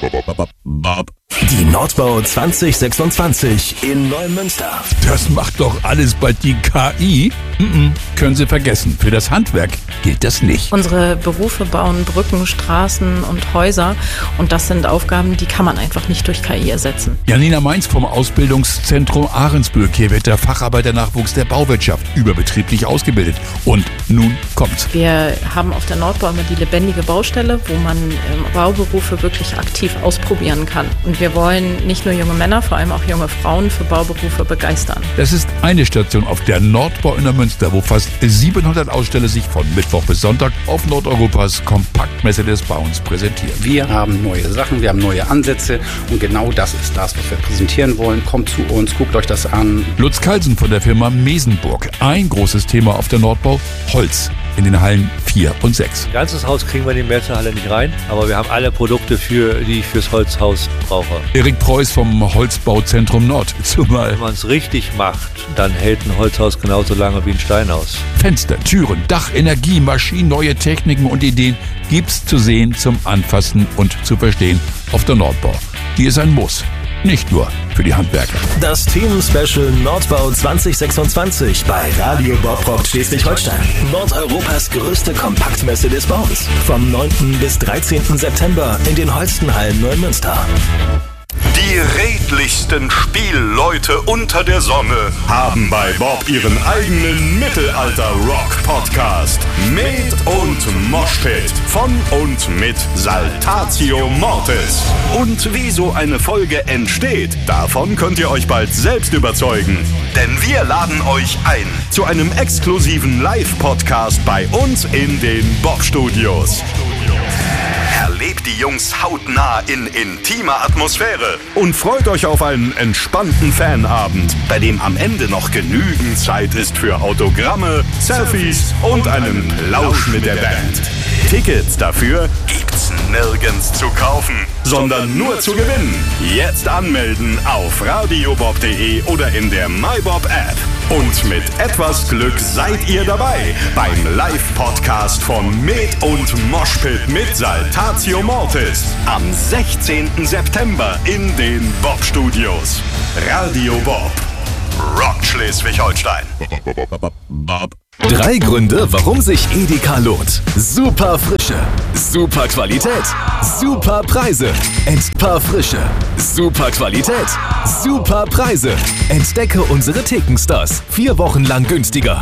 Die Nordbau 2026 in Neumünster. Das macht doch alles bald die KI? Können Sie vergessen. Für das Handwerk gilt das nicht. Unsere Berufe bauen Brücken, Straßen und Häuser. Und das sind Aufgaben, die kann man einfach nicht durch KI ersetzen. Janina Mainz vom Ausbildungszentrum Ahrensbürg. Hier wird der Facharbeiternachwuchs der Bauwirtschaft überbetrieblich ausgebildet. Und nun kommt's. Wir haben auf der Nordbau immer die lebendige Baustelle, wo man Bauberufe wirklich aktiv ausprobieren kann. Und wir wollen nicht nur junge Männer, vor allem auch junge Frauen für Bauberufe begeistern. Das ist eine Station auf der Nordbau in Neumünster, wo fast 700 Aussteller sich von Mittwoch bis Sonntag auf Nordeuropas Kompaktmesse des Bauens präsentieren. Wir haben neue Sachen, wir haben neue Ansätze und genau das ist das, was wir präsentieren wollen. Kommt zu uns, guckt euch das an. Lutz Kalsen von der Firma Mesenburg. Ein großes Thema auf der Nordbau: Holz in den Hallen 4 und 6. Ein ganzes Haus kriegen wir in die Märzenhalle nicht rein, aber wir haben alle Produkte, die ich fürs Holzhaus brauche. Erik Preuß vom Holzbauzentrum Nord. Zumal Wenn man es richtig macht, dann hält ein Holzhaus genauso lange wie ein Steinhaus. Fenster, Türen, Dach, Energie, Maschinen, neue Techniken und Ideen gibt's zu sehen, zum Anfassen und zu verstehen auf der Nordbau. Die ist ein Muss. Nicht nur für die Handwerker. Das Themen-Special Nordbau 2026 bei Radio Bob Rock Schleswig-Holstein. Nordeuropas größte Kompaktmesse des Bauens. Vom 9. bis 13. September in den Holstenhallen Neumünster. Die redlichsten Spielleute unter der Sonne haben bei Bob ihren eigenen Mittelalter-Rock-Podcast. Med und Moshpit von und mit Saltatio Mortis. Und wie so eine Folge entsteht, davon könnt ihr euch bald selbst überzeugen. Denn wir laden euch ein zu einem exklusiven Live-Podcast bei uns in den Bob-Studios. Erlebt die Jungs hautnah in intimer Atmosphäre und freut euch auf einen entspannten Fanabend, bei dem am Ende noch genügend Zeit ist für Autogramme, Selfies und einen Plausch mit der Band. Tickets dafür gibt's nirgends zu kaufen, sondern nur zu gewinnen. Jetzt anmelden auf radiobob.de oder in der MyBob-App. Und mit etwas Glück seid ihr dabei beim Live-Podcast von Med und Moshpit mit Saltatio Mortis am 16. September in den Bob-Studios. Radio Bob. Rock Schleswig-Holstein. 3 Gründe, warum sich Edeka lohnt. Super Frische, super Qualität, super Preise. Super Frische, super Qualität, super Preise. Entdecke unsere Thekenstars. 4 Wochen lang günstiger.